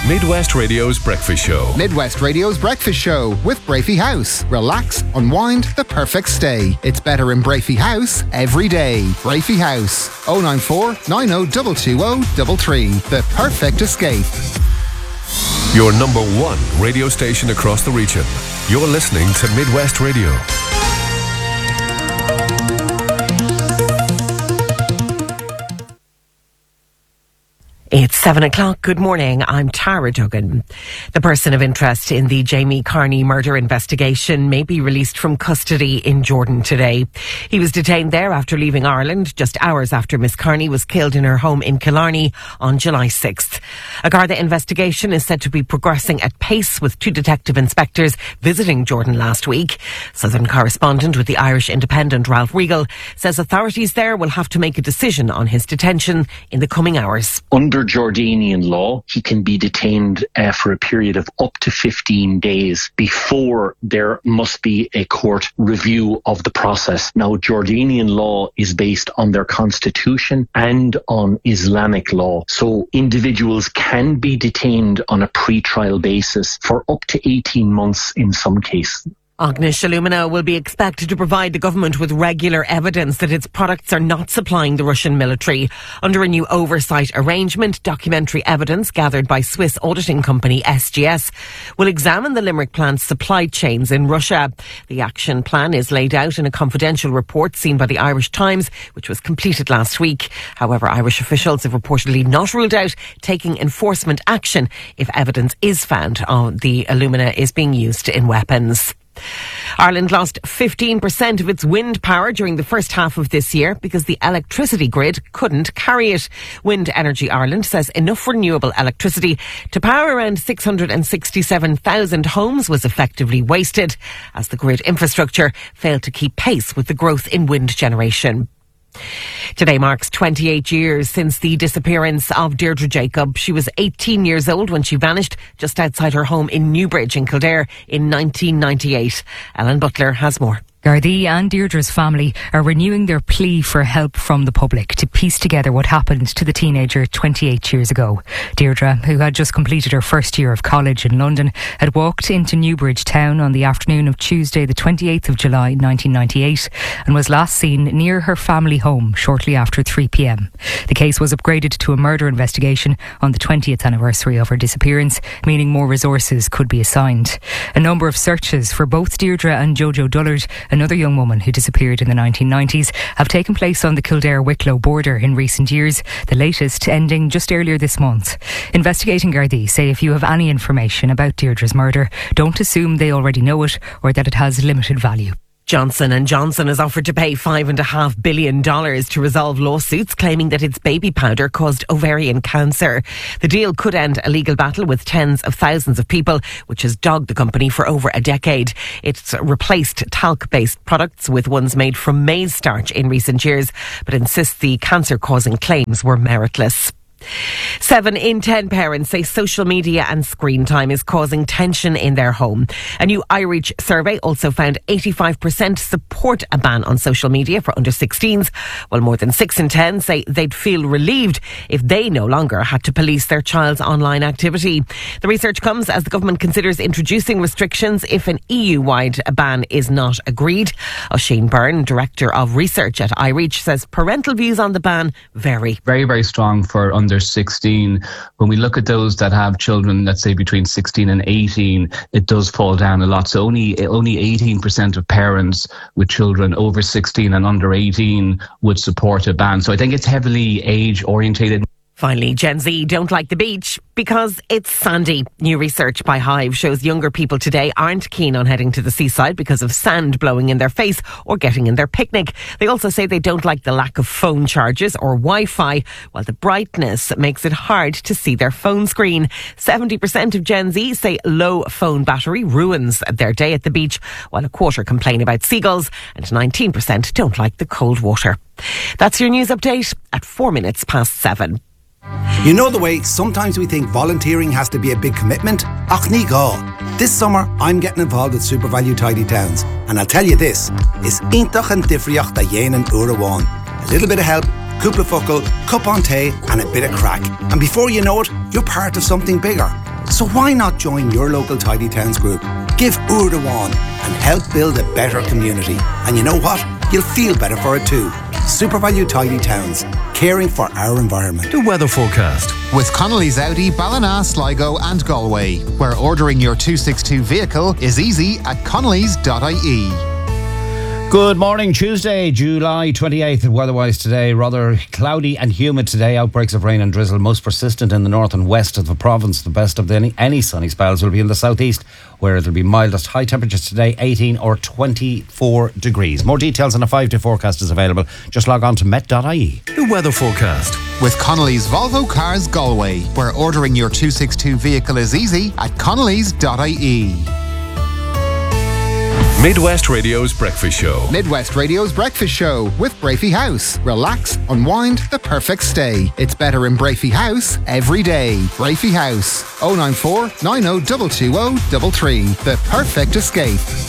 Midwest Radio's Breakfast Show. Midwest Radio's Breakfast Show with Brafey House. Relax, unwind, the perfect stay. It's better in Brafey House every day. Brafey House. 094 90 220 The perfect escape. Your number one radio station across the region. You're listening to Midwest Radio. It's 7 o'clock. Good morning. I'm Tara Duggan. The person of interest in the Jamie Carney murder investigation may be released from custody in Jordan today. He was detained there after leaving Ireland just hours after Miss Carney was killed in her home in Killarney on July 6th. A Garda investigation is said to be progressing at pace, with 2 detective inspectors visiting Jordan last week. Southern correspondent with the Irish Independent, Ralph Riegel, says authorities there will have to make a decision on his detention in the coming hours. Under Jordanian law, he can be detained for a period of up to 15 days before there must be a court review of the process. Now, Jordanian law is based on their constitution and on Islamic law. So individuals can be detained on a pre-trial basis for up to 18 months in some cases. Ognish Alumina will be expected to provide the government with regular evidence that its products are not supplying the Russian military. Under a new oversight arrangement, documentary evidence gathered by Swiss auditing company SGS will examine the Limerick plant's supply chains in Russia. The action plan is laid out in a confidential report seen by the Irish Times, which was completed last week. However, Irish officials have reportedly not ruled out taking enforcement action if evidence is found the alumina is being used in weapons. Ireland lost 15% of its wind power during the first half of this year because the electricity grid couldn't carry it. Wind Energy Ireland says enough renewable electricity to power around 667,000 homes was effectively wasted as the grid infrastructure failed to keep pace with the growth in wind generation. Today marks 28 years since the disappearance of Deirdre Jacob. She was 18 years old when she vanished just outside her home in Newbridge in Kildare in 1998. Ellen Butler has more. Gardaí and Deirdre's family are renewing their plea for help from the public to piece together what happened to the teenager 28 years ago. Deirdre, who had just completed her first year of college in London, had walked into Newbridge town on the afternoon of Tuesday the 28th of July 1998 and was last seen near her family home shortly after 3 p.m. The case was upgraded to a murder investigation on the 20th anniversary of her disappearance, meaning more resources could be assigned. A number of searches for both Deirdre and Jojo Dullard, another young woman who disappeared in the 1990s, have taken place on the Kildare-Wicklow border in recent years, the latest ending just earlier this month. Investigating Gardaí say if you have any information about Deirdre's murder, don't assume they already know it or that it has limited value. Johnson & Johnson has offered to pay $5.5 billion to resolve lawsuits claiming that its baby powder caused ovarian cancer. The deal could end a legal battle with tens of thousands of people, which has dogged the company for over a decade. It's replaced talc-based products with ones made from maize starch in recent years, but insists the cancer-causing claims were meritless. 7 in 10 parents say social media and screen time is causing tension in their home. A new iReach survey also found 85% support a ban on social media for under 16s, while more than 6 in 10 say they'd feel relieved if they no longer had to police their child's online activity. The research comes as the government considers introducing restrictions if an EU-wide ban is not agreed. Oisin Byrne, Director of Research at iReach, says parental views on the ban vary. Very, very strong for under 16. When we look at those that have children, let's say between 16 and 18, it does fall down a lot. So only 18% of parents with children over 16 and under 18 would support a ban. So I think it's heavily age orientated. Finally, Gen Z don't like the beach because it's sandy. New research by Hive shows younger people today aren't keen on heading to the seaside because of sand blowing in their face or getting in their picnic. They also say they don't like the lack of phone charges or Wi-Fi, while the brightness makes it hard to see their phone screen. 70% of Gen Z say low phone battery ruins their day at the beach, while a quarter complain about seagulls and 19% don't like the cold water. That's your news update at 7:04. You know the way sometimes we think volunteering has to be a big commitment? Ach ní gá. This summer I'm getting involved with SuperValue Tidy Towns, and I'll tell you this, is intach and difriocht da dhéanaan uair amháin. A little bit of help, cúpla focal, cup on tea and a bit of crack. And before you know it, you're part of something bigger. So why not join your local Tidy Towns group? Give Ur the one and help build a better community. And you know what? You'll feel better for it too. SuperValu Tidy Towns, caring for our environment. The weather forecast. With Connolly's Audi, Ballina, Sligo and Galway, where ordering your 262 vehicle is easy at connellys.ie. Good morning, Tuesday, July 28th. Weather-wise today, rather cloudy and humid today. Outbreaks of rain and drizzle, most persistent in the north and west of the province. The best of any sunny spells will be in the southeast, where it'll be mildest. High temperatures today, 18 or 24 degrees. More details on a 5-day forecast is available. Just log on to met.ie. The weather forecast. With Connolly's Volvo Cars Galway, where ordering your 262 vehicle is easy at connellys.ie. Midwest Radio's Breakfast Show. Midwest Radio's Breakfast Show with Brafey House. Relax, unwind, the perfect stay. It's better in Brafey House every day. Brafey House, 094 90 220 33. The perfect escape.